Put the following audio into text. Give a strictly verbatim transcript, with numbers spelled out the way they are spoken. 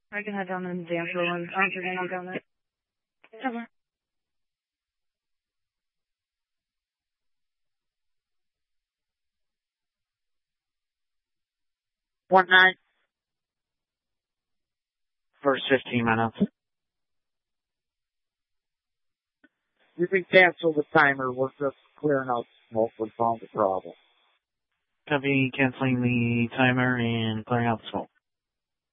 I can head down and dance for one. I don't think I know down there. Ever. One night. First fifteen minutes. You can cancel the timer. We're just clearing out smoke. We found the problem. Copy, canceling the timer and clearing out the smoke.